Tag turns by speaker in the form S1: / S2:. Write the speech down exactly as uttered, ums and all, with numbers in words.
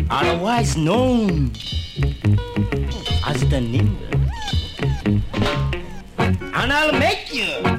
S1: otherwise known as the nimble. And I'll make you